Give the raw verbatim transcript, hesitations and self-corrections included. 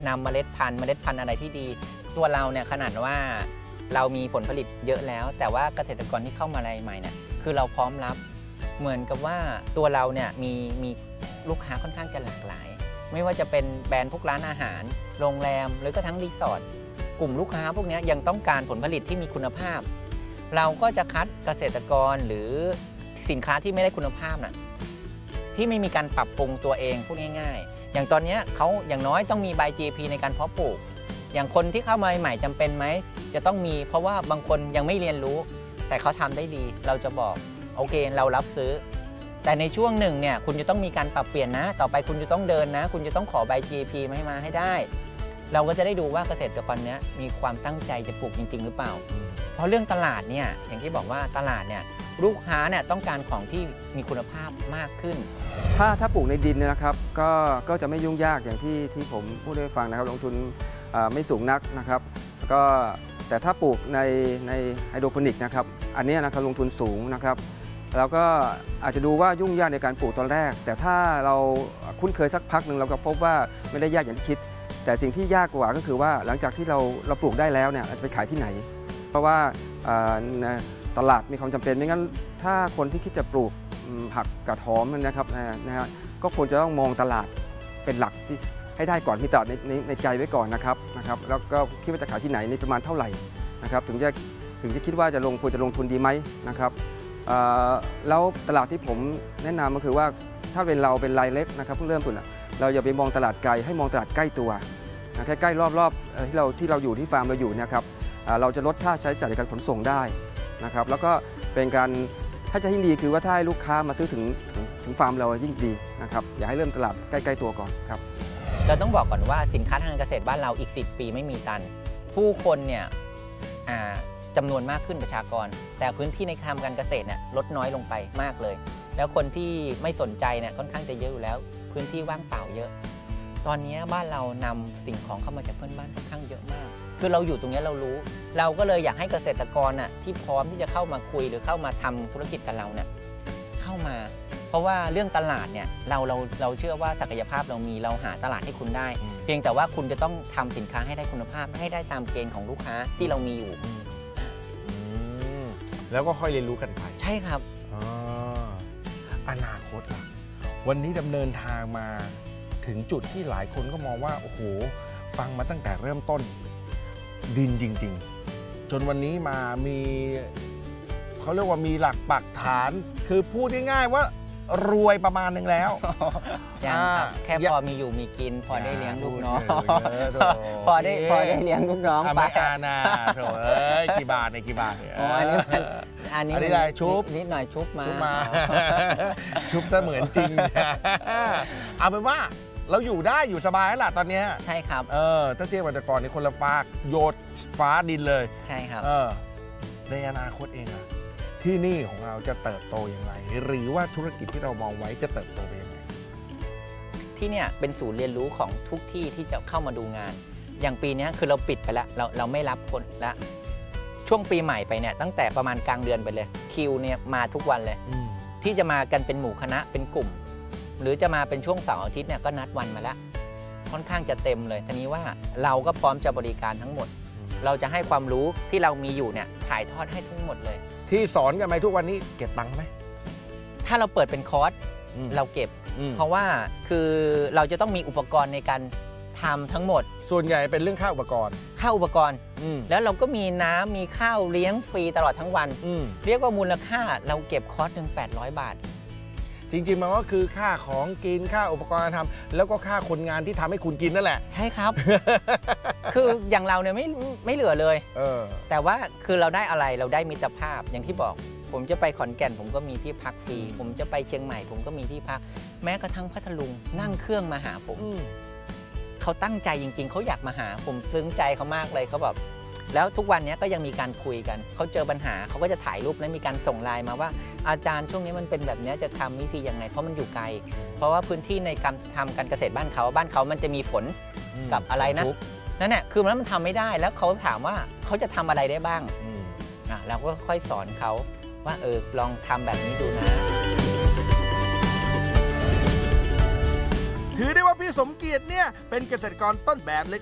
นำเมล็ดพันธุ์เมล็ดพันธุ์อะไรที่ดีตัวเราเนี่ยขนาดว่าเรามีผลผลิตเยอะแล้วแต่ว่าเกษตรกรที่เข้ามาใหม่เนี่ยคือเราพร้อมรับเหมือนกับว่าตัวเราเนี่ยมีมีลูกค้าค่อนข้างจะหลากหลายไม่ว่าจะเป็นแบรนด์พวกร้านอาหารโรงแรมหรือกระทั่งรีสอร์ทกลุ่มลูกค้าพวกนี้ยังต้องการผลผลิตที่มีคุณภาพเราก็จะคัดเกษตรกรหรือสินค้าที่ไม่ได้คุณภาพน่ะที่ไม่มีการปรับปรุงตัวเองพูดง่ายๆอย่างตอนนี้เขาอย่างน้อยต้องมีใบ จี พี ในการเพาะปลูกอย่างคนที่เข้ามาใหม่จำเป็นไหมจะต้องมีเพราะว่าบางคนยังไม่เรียนรู้แต่เขาทำได้ดีเราจะบอกโอเคเรารับซื้อแต่ในช่วงหนึ่งเนี่ยคุณจะต้องมีการปรับเปลี่ยนนะต่อไปคุณจะต้องเดินนะคุณจะต้องขอใบ จี พี มาให้มาให้ได้เราก็จะได้ดูว่าเกษตรกรเนี้ยมีความตั้งใจจะปลูกจริงๆหรือเปล่าเพราะเรื่องตลาดเนี่ยอย่างที่บอกว่าตลาดเนี่ยลูกค้าเนี่ยต้องการของที่มีคุณภาพมากขึ้นถ้าถ้าปลูกในดินเนี่ยนะครับก็ก็จะไม่ยุ่งยากอย่างที่ที่ผมพูดให้ฟังนะครับลงทุนไม่สูงนักนะครับก็แต่ถ้าปลูกในในไฮโดรโปนิกนะครับอันนี้นะครับลงทุนสูงนะครับแล้วก็อาจจะดูว่ายุ่งยากในการปลูกตอนแรกแต่ถ้าเราคุ้นเคยสักพักหนึ่งเราก็พบว่าไม่ได้ยากอย่างที่คิดแต่สิ่งที่ยากกว่าก็คือว่าหลังจากที่เราเราปลูกได้แล้วเนี่ยเราจะไปขายที่ไหนเพราะว่าตลาดมีความจำเป็นไม่งั้นถ้าคนที่คิดจะปลูกผักกาดหอมนะครับนะฮะก็ควรจะต้องมองตลาดเป็นหลักที่ให้ได้ก่อนมีตลาดในในในใจไว้ก่อนนะครับนะครับแล้วก็คิดว่าจะขายที่ไหนในประมาณเท่าไหร่นะครับถึงจะถึงจะคิดว่าจะลงควรจะลงทุนดีไหมนะครับแล้วตลาดที่ผมแนะนำก็คือว่าถ้าเป็นเราเป็นรายเล็กนะครับเพิ่งเริ่มต้นเราอย่าไปมองตลาดไกลให้มองตลาดใกล้ตัวใกล้ๆรอบๆที่เราที่เราอยู่ที่ฟาร์มเราอยู่นะครับเราจะลดค่าใช้จ่ายในการขนส่งได้นะครับแล้วก็เป็นการถ้าจะยิ่งดีคือว่าถ้าให้ลูกค้ามาซื้อถึงถึงถึงฟาร์มเรายิ่งดีนะครับอย่าให้เริ่มตลาดใกล้ๆตัวก่อนครับเราต้องบอกก่อนว่าสินค้าทางการเกษตรบ้านเราอีกสิบปีไม่มีตันผู้คนเนี่ยจำนวนมากขึ้นประชากรแต่พื้นที่ในทำการเกษตรเนี่ยลดน้อยลงไปมากเลยแล้วคนที่ไม่สนใจเนี่ยค่อนข้างจะเยอะอยู่แล้วพื้นที่ว่างเปล่าเยอะตอนนี้บ้านเรานำสิ่งของเข้ามาจากเพื่อนบ้านค่อนข้างเยอะมากคือเราอยู่ตรงนี้เรารู้เราก็เลยอยากให้เกษตรกรน่ะที่พร้อมที่จะเข้ามาคุยหรือเข้ามาทำธุรกิจกับเราเนี่ยเข้ามาเพราะว่าเรื่องตลาดเนี่ยเราเราเราเชื่อว่าศักยภาพเรามีเราหาตลาดให้คุณได้เพียงแต่ว่าคุณจะต้องทำสินค้าให้ได้คุณภาพให้ได้ตามเกณฑ์ของลูกค้าที่เรามีอยู่แล้วก็ค่อยเรียนรู้กันไปใช่ครับอนาคตล่ะวันนี้ดำเนินทางมาถึงจุดที่หลายคนก็มองว่าโอ้โหฟังมาตั้งแต่เริ่มต้นดินจริงๆจนวันนี้มามีเขาเรียกว่ามีหลักปักฐานคือพูดง่ายๆว่ารวยประมาณหนึ่งแล้วยังครับแค่พอมีอยู่มีกินพอได้เลี้ยงลูกน้องพอได้พอได้เลี้ยงลูกน้องไปอาณาโถเอ้ยกี่บาทในกี่บาทอ๋ออันนี้อันนี้อันนี้ได้ชุบนิดหน่อยชุบมาชุบมาชุบเสมือนจริงเอาเป็นว่าเราอยู่ได้อยู่สบายแล้วล่ะตอนนี้ใช่ครับเออถ้าเทียบกับแต่ก่อนนี่คนละฟากโยดฟ้าดินเลยใช่ครับเออในอนาคตเองอะที่นี่ของเราจะเติบโตอย่างไรหรือว่าธุรกิจที่เรามองไว้จะเติบโตไปยังไงที่เนี่ยเป็นศูนย์เรียนรู้ของทุกที่ที่จะเข้ามาดูงานอย่างปีนี้คือเราปิดไปแล้วเราเราไม่รับคนละช่วงปีใหม่ไปเนี่ยตั้งแต่ประมาณกลางเดือนไปเลยคิวเนี่ยมาทุกวันเลยที่จะมากันเป็นหมู่คณะเป็นกลุ่มหรือจะมาเป็นช่วงเสาร์อาทิตย์เนี่ยก็นัดวันมาแล้วค่อนข้างจะเต็มเลยทีนี้ว่าเราก็พร้อมจะบริการทั้งหมดเราจะให้ความรู้ที่เรามีอยู่เนี่ยถ่ายทอดให้ทั้งหมดเลยที่สอนกันไหมทุกวันนี้เก็บตังค์ไหมถ้าเราเปิดเป็นคอร์สเราเก็บเพราะว่าคือเราจะต้องมีอุปกรณ์ในการทำทั้งหมดส่วนใหญ่เป็นเรื่องค่าอุปกรณ์ค่าอุปกรณ์แล้วเราก็มีน้ำมีข้าวเลี้ยงฟรีตลอดทั้งวันเรียกว่ามูลค่าเราเก็บคอร์สหนึ่งแปดร้อยบาทจริงๆมันก็คือค่าของกินค่าอุปกรณ์ทำแล้วก็ค่าคนงานที่ทำให้คุณกินนั่นแหละใช่ครับ คืออย่างเราเนี่ยไม่ไม่เหลือเลยเออแต่ว่าคือเราได้อะไรเราได้มิตรภาพอย่างที่บอกผมจะไปขอนแก่นผมก็มีที่พักฟรีผมจะไปเชียงใหม่ผมก็มีที่พักแม้กระทั่งพัทลุงนั่งเครื่องมาหาผมเขาตั้งใจจริงๆเขาอยากมาหาผมซึ้งใจเขามากเลยเขาแบบแล้วทุกวันนี้ก็ยังมีการคุยกันเขาเจอปัญหาเขาก็จะถ่ายรูปแล้วมีการส่งไลน์มาว่าอาจารย์ช่วงนี้มันเป็นแบบนี้จะทำวิธียังไงเพราะมันอยู่ไกลเพราะว่าพื้นที่ในการทำการเกษตรบ้านเขาบ้านเขามันจะมีฝนกับอะไรนะนั่นแหละคือมันทำไม่ได้แล้วเขาถามว่าเขาจะทำอะไรได้บ้างอ่ะเราก็ค่อยสอนเขาว่าเออลองทำแบบนี้ดูนะถือได้ว่าพี่สมเกียรติเนี่ยเป็นเกษตรกรต้นแบบเลย